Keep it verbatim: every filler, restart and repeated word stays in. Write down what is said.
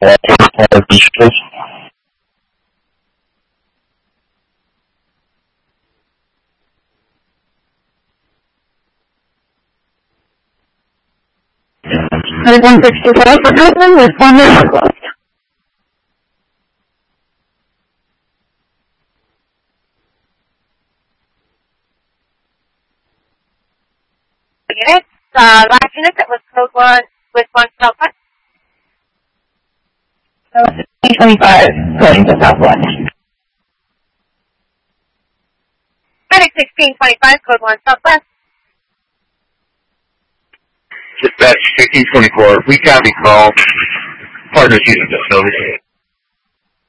one sixty-five for Goodman, responders closed. Unit, uh, last unit that was code one with one Southwest. So sixteen twenty-five going to Southwest. Medic sixteen twenty-five, code one Southwest. Dispatch sixteen twenty-four, we copy call. Partners using the facility.